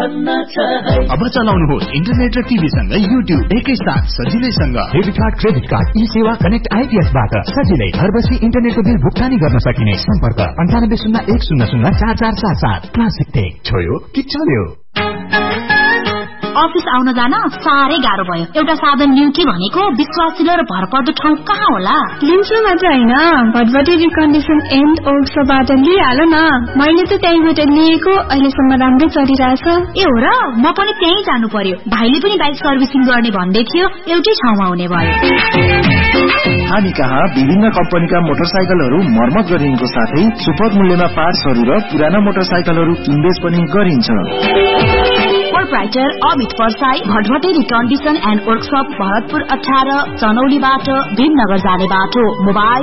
भन्न चाहे। अब चलाउनुहोस् इन्टरनेट र टिभी सँगै युट्युब एकैसाथ सजिलैसँग। Debit card, credit card, e-Sewa connect IPS बाट सजिलै घर बसी इन्टरनेटको बिल भुक्तानी गर्न सकिने। सम्पर्क 9801004477। Classic take. छोयो कि चल्यो। अफिस आउन जान साह्रै गाह्रो भयो। एउटा साधन लिउ कि भनेको विश्वासिलो र भरपर्दो ठाउँ कहाँ होला? लिन्छु मात्र होइन, भटभटे रिकन्डिसन एन्ड वर्कसपबाट लिइहाल न। मैले त त्यहीँबाट लिएको, अहिलेसम्म राम्रै चलिरहेछ। ए हो र, म पनि त्यहीँ जानु पर्यो। भाइले पनि बाइक सर्भिसिङ गर्ने भन्दै थियो, एउटै ठाउँमा हुने भयो। हामी कहाँ विभिन्न कम्पनीका मोटरसाइकलहरू मर्मत गरिनुको साथै सुपथ मूल्यमा पार्ट्सहरू र पुराना मोटरसाइकलहरू किनबेच पनि गरिन्छ। Proprietor Amit Parsai, भटभटे recondition and workshop, Bharatpur 18, चनौलीबाट Bhimnagar जाने बाटो। मोबाइल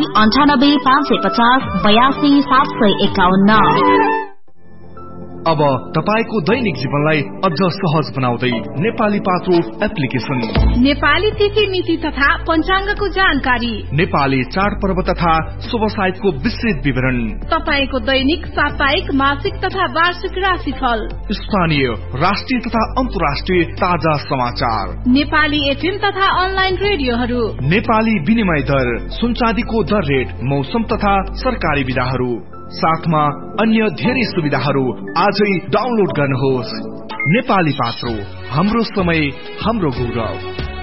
9855582751। अब तपाईको दैनिक जीवनलाई अझ सहज बनाउँदै नेपाली पात्रो एप्लिकेशन। नेपाली तिथि मिति तथा पञ्चाङ्गको जानकारी, नेपाली चाडपर्व तथा शुभ साहित्यको विस्तृत विवरण, तपाईको दैनिक, साप्ताहिक, मासिक तथा वार्षिक राशिफल, स्थानीय, राष्ट्रिय तथा अन्तर्राष्ट्रिय ताजा समाचार, नेपाली एफएम तथा अनलाइन रेडियोहरू, नेपाली विनिमय दर, सुनचाँदीको दर रेट, मौसम तथा सरकारी विधाहरू, साथमा अन्य धेरै सुविधाहरू आजै डाउनलोड गर्नुहोस्। नेपाली पात्रो, हाम्रो समय, हाम्रो गौरव।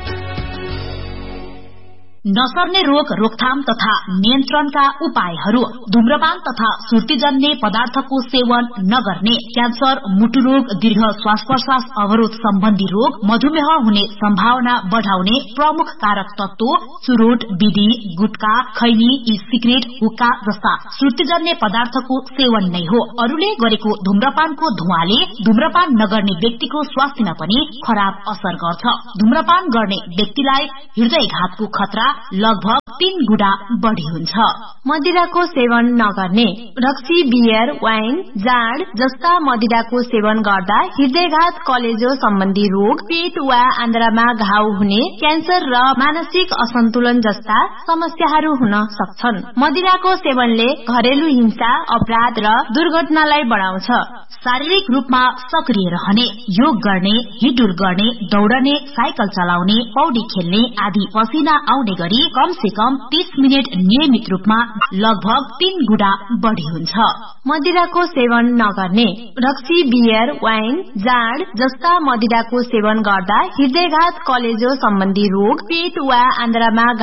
नसर्ने रोग रोकथाम तथा नियन्त्रणका उपायहरू। धूम्रपान तथा सुर्तीजन्य पदार्थको सेवन नगर्ने, क्यान्सर, मुटु रोग, दीर्घ श्वास प्रश्वास अवरोध सम्बन्धी रोग, मधुमेह हुने सम्भावना बढ़ाउने प्रमुख कारक तत्व चुरोट, बिडी, गुटखा, खैनी, सिगरेट, हुक्का जस्ता सुर्तीजन्य पदार्थको सेवन नै हो। अरूले गरेको धूम्रपानको धुवाले धूम्रपान नगर्ने व्यक्तिको स्वास्थ्यमा पनि खराब असर गर्छ। धूम्रपान गर्ने व्यक्तिलाई हृदयघातको खतरा लगभग 3 गुणा बढ़ी हुन्छ। मदिराको सेवन नगर्ने, रक्सी, बियर, वाइन, जाँड जस्ता मदिराको सेवन गर्दा हृदयघात, कलेजो सम्बन्धी रोग, पेट वा आन्द्रामा घाउ हुने, क्यान्सर र मानसिक असन्तुलन जस्ता समस्याहरू हुन सक्छन्। मदिराको सेवनले घरेलु हिंसा, अपराध र दुर्घटनालाई बढाउँछ। शारीरिक रूपमा सक्रिय रहने, योग गर्ने, हिडुल गर्ने, दौड़ने, साइकल चलाउने, पौडी खेल्ने आदि पसिना आउने गरी कम से कम 30 मिनट नियमित रूपमा लगभग 3 गुणा बढ़ी हुन्छ। मदिराको सेवन नगर्ने, रक्सी, बियर, वाइन, जाँड जस्ता मदिराको सेवन गर्दा हृदयघात, कलेजो सम्बन्धी रोग, पेट वा आन्द्रामा